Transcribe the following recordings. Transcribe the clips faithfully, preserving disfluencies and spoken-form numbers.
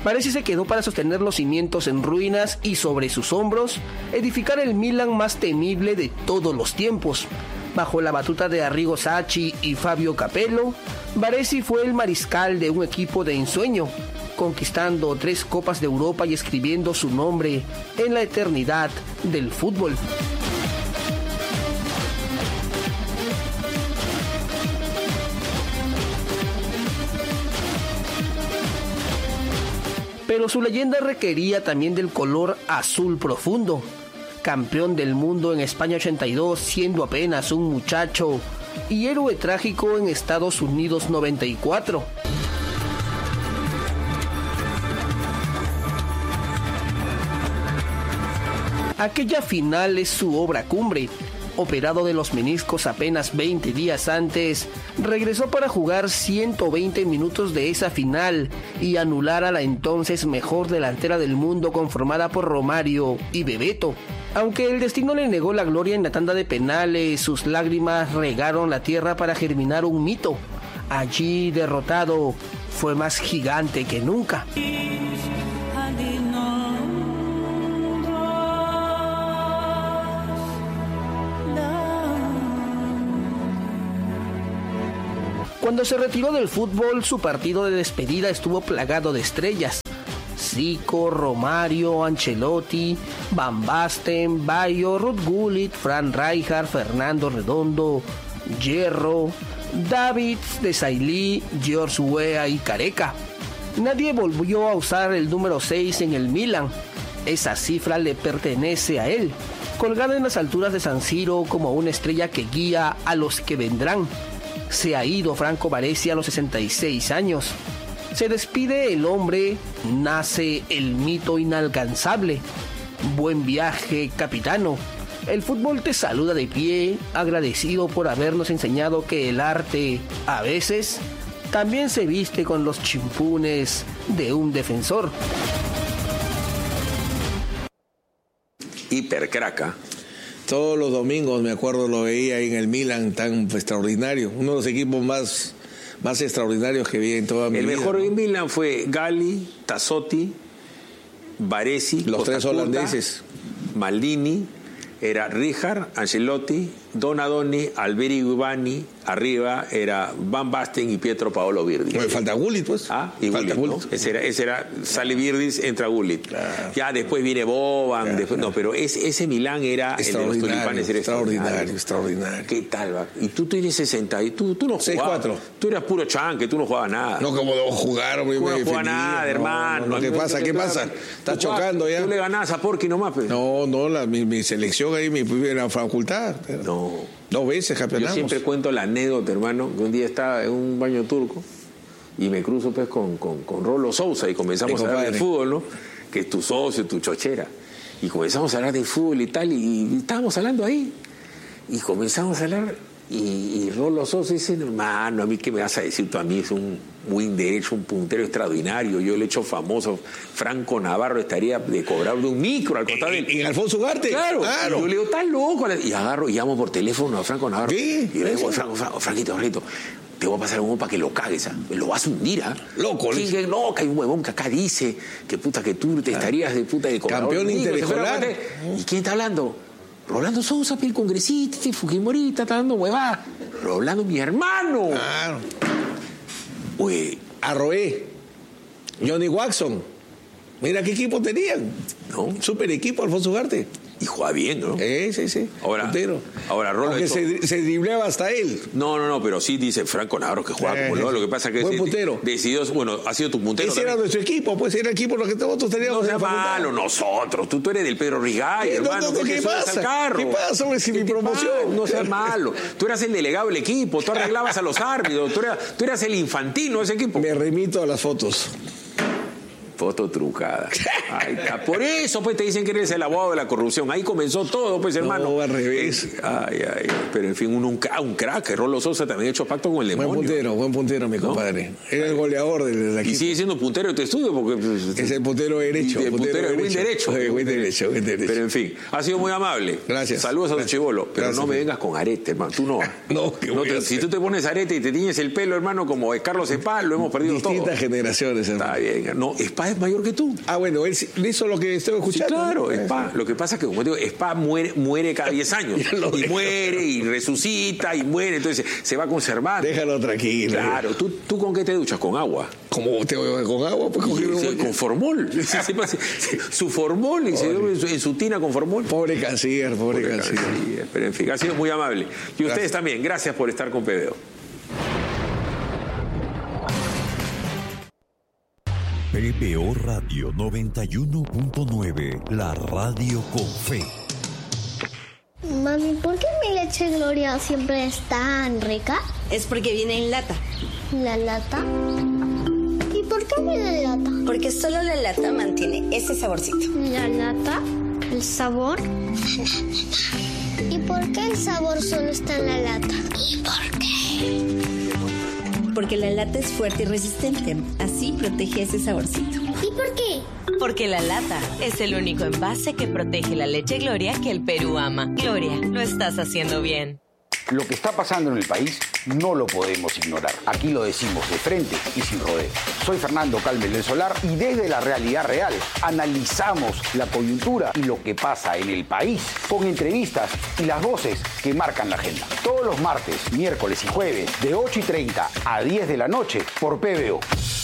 Parece se quedó para sostener los cimientos en ruinas y sobre sus hombros edificar el Milan más temible de todos los tiempos. Bajo la batuta de Arrigo Sacchi y Fabio Capello, Baresi fue el mariscal de un equipo de ensueño, conquistando tres Copas de Europa y escribiendo su nombre en la eternidad del fútbol. Pero su leyenda requería también del color azul profundo. Campeón del mundo en España ochenta y dos, siendo apenas un muchacho, y héroe trágico en Estados Unidos noventa y cuatro. Aquella final es su obra cumbre. Operado de los meniscos apenas veinte días antes, regresó para jugar ciento veinte minutos de esa final y anular a la entonces mejor delantera del mundo conformada por Romario y Bebeto. Aunque el destino le negó la gloria en la tanda de penales, sus lágrimas regaron la tierra para germinar un mito. Allí, derrotado, fue más gigante que nunca. Cuando se retiró del fútbol, su partido de despedida estuvo plagado de estrellas. Zico, Romario, Ancelotti, Van Basten, Bayo, Ruud Gullit, Frank Rijkaard, Fernando Redondo, Hierro, David Desailly, George Weah y Careca. Nadie volvió a usar el número seis en el Milan. Esa cifra le pertenece a él, colgada en las alturas de San Siro como una estrella que guía a los que vendrán. Se ha ido Franco Baresi a los sesenta y seis años. Se despide el hombre, nace el mito inalcanzable. Buen viaje, capitano. El fútbol te saluda de pie, agradecido por habernos enseñado que el arte, a veces, también se viste con los chimpunes de un defensor. Hipercraca. Todos los domingos, me acuerdo, lo veía en el Milan, tan extraordinario. Uno de los equipos más, más extraordinarios que vi en toda mi el vida. El mejor ¿no? en Milan fue Galli, Tassotti, Baresi, los Costa tres Curta, holandeses. Maldini, era Rijkaard, Ancelotti, Donadoni, Alberi Guibani, arriba era Van Basten y Pietro Paolo Virdis. No, falta Gullit, pues. Ah, y falta Gullit, Gullit. ¿no? Ese era, ese era, sale Virdis, entra Gullit. Claro. Ya después viene Boban, claro, después, claro. No, pero ese, ese Milán era el de los tulipanes, era extraordinario, extraordinario. ¿Qué tal, va? Y tú tienes sesenta y tú, tú no seis cuatro. Tú eras puro chanque, tú no jugabas nada. No, como debo jugar, hombre. Tú no jugabas nada, no, hermano. No, no, ¿Qué pasa? ¿Qué pasa? Estás chocando ya. Tú le ganabas a Porky nomás, pero. No, no, la, mi, mi selección ahí, mi primera facultad. Pero... No. Dos veces campeonamos. Yo siempre cuento la anécdota, hermano, que un día estaba en un baño turco y me cruzo pues con, con, con Rolo Sousa y comenzamos a hablar de fútbol, ¿no? Que es tu socio, tu chochera. Y comenzamos a hablar de fútbol y tal, y, y estábamos hablando ahí. Y comenzamos a hablar, y, y Rolo Sousa dice, hermano, a mí qué me vas a decir tú, a mí es un win derecho, un puntero extraordinario, yo le he hecho famoso, Franco Navarro estaría de cobrar de un micro al costado de él. ¿Y Alfonso Ugarte? Claro, claro. Y yo le digo, estás loco. Y agarro y llamo por teléfono a Franco Navarro. ¿Qué? Y le digo, Franco, Franco, Franquito, Franquito, te voy a pasar un huevo para que lo cagues, ¿ah? Lo vas a hundir, ¿ah? Loco. ¿Quién que no? Que hay un huevón que acá dice que puta que tú te estarías de puta de cobrador. Campeón interescolar. ¿Y quién está hablando? Rolando Sousa, el congresista, el fujimorista, está dando huevada. Rolando, mi hermano. Claro. Uy. Arroé, Johnny Watson. Mira qué equipo tenían. ¿No? Super equipo, Alfonso Ugarte. Y juega bien, ¿no? Eh, sí, sí. Ahora, Puntero. ahora Rolo. Porque esto... se, se dribleaba hasta él. No, no, no, pero sí dice Franco Navarro que juega eh, como no. Lo que pasa es que buen ese, puntero. Decidió, bueno, ha sido tu puntero. Ese también. era nuestro equipo, pues era el equipo lo que nosotros teníamos. No sea malo, nosotros. Tú, tú eres del Pedro Rigay, hermano. No, no, ¿Qué pasa? Carro? ¿Qué pasa, hombre, si mi promoción? Pasa? No seas malo. Tú eras el delegado del equipo, tú arreglabas a los árbitros, tú eras, tú eras el infantino de ese equipo. Me remito a las fotos. Foto trucada. Ahí está. Por eso pues te dicen que eres el abogado de la corrupción. Ahí comenzó todo, pues, hermano. No, al revés. Eh, ay, ay. Pero en fin, un, un, un crack. Rolo Sousa también ha hecho pacto con el demonio. Buen puntero, buen puntero, mi compadre. ¿No? Era el goleador del, del equipo. Y sigue siendo puntero de tu estudio porque... Es el puntero derecho. El puntero de buen derecho. De buen derecho, buen derecho. Pero en fin, ha sido muy amable. Gracias. Saludos a los chibolos. Pero Gracias. no me vengas con arete, hermano. Tú no. No, ¿qué no voy te, a si hacer? tú te pones arete y te tiñes el pelo, hermano, como es Carlos Spa, lo hemos perdido todo. Distintas generaciones, hermano. Está bien. No, Spa es mayor que tú. Ah, bueno, él hizo lo que estoy escuchando. Sí, claro, ¿no? Spa. Lo que pasa es que, como te digo, Spa muere, muere cada diez años. Y dejo. muere, y resucita, y muere. Entonces se va conservando. Déjalo tranquilo. Claro. ¿Tú, ¿Tú con qué te duchas? ¿Con agua? ¿Cómo te voy a con agua? Pues, ¿con, Sí, sí, con formol. Sí, sí, sí, su formol, y se dio en su, en su tina con formol. Pobre canciller, pobre, Pobre canciller. canciller. Pero en fin, ha sido muy amable. Y ustedes Gracias. también, gracias por estar con P B O. P B O Radio noventa y uno punto nueve, la radio con fe. Mami, ¿por qué mi leche Gloria siempre es tan rica? Es porque viene en lata. ¿La lata? ¿Y por qué viene en lata? Porque solo la lata mantiene ese saborcito. ¿La lata? ¿El sabor? ¿Y por qué el sabor solo está en la lata? ¿Y por qué? Porque la lata es fuerte y resistente. Así protege ese saborcito. ¿Y por qué? Porque la lata es el único envase que protege la leche Gloria que el Perú ama. Gloria, lo estás haciendo bien. Lo que está pasando en el país no lo podemos ignorar. Aquí lo decimos de frente y sin rodeo. Soy Fernando Calmes del Solar y desde la realidad real analizamos la coyuntura y lo que pasa en el país con entrevistas y las voces que marcan la agenda. Todos los martes, miércoles y jueves de ocho y treinta a diez de la noche por P B O.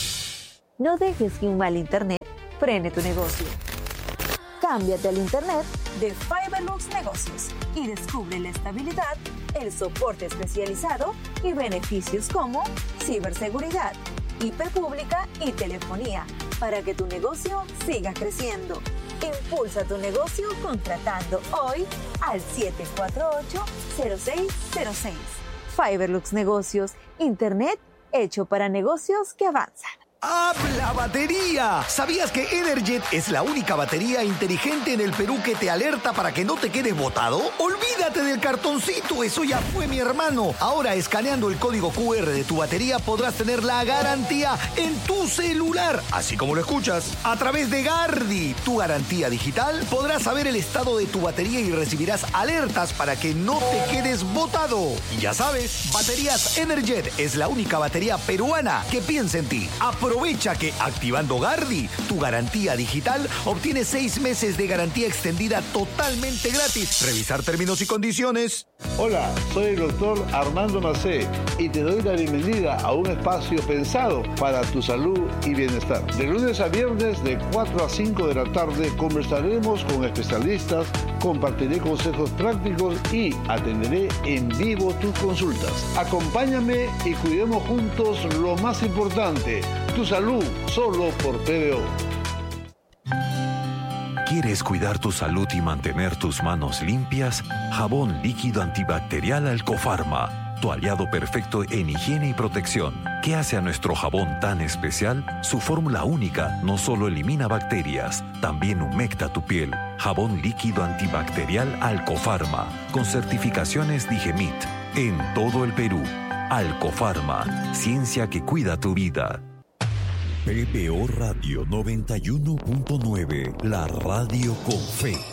No dejes que un mal internet frene tu negocio. Cámbiate al internet de Fiberlux Negocios y descubre la estabilidad, el soporte especializado y beneficios como ciberseguridad, I P pública y telefonía para que tu negocio siga creciendo. Impulsa tu negocio contratando hoy al siete cuatro ocho, cero seis cero seis. Fiberlux Negocios, internet hecho para negocios que avanzan. ¡Habla batería! ¿Sabías que Energet es la única batería inteligente en el Perú que te alerta para que no te quedes botado? ¡Olvídate del cartoncito! Eso ya fue, mi hermano. Ahora, escaneando el código Q R de tu batería, podrás tener la garantía en tu celular. Así como lo escuchas. A través de Gardi, tu garantía digital, podrás saber el estado de tu batería y recibirás alertas para que no te quedes botado. Y ya sabes, Baterías Energet es la única batería peruana que piensa en ti. Aprovecha que activando Gardi, tu garantía digital, obtienes seis meses de garantía extendida totalmente gratis. Revisar términos y condiciones. Hola, soy el doctor Armando Macé y te doy la bienvenida a un espacio pensado para tu salud y bienestar. De lunes a viernes de cuatro a cinco de la tarde conversaremos con especialistas, compartiré consejos prácticos y atenderé en vivo tus consultas. Acompáñame y cuidemos juntos lo más importante, tu salud, solo por P B O. ¿Quieres cuidar tu salud y mantener tus manos limpias? Jabón líquido antibacterial Alcofarma, tu aliado perfecto en higiene y protección. ¿Qué hace a nuestro jabón tan especial? Su fórmula única no solo elimina bacterias, también humecta tu piel. Jabón líquido antibacterial Alcofarma, con certificaciones Digemit, en todo el Perú. Alcofarma, ciencia que cuida tu vida. P B O Radio noventa y uno punto nueve, la radio con fe.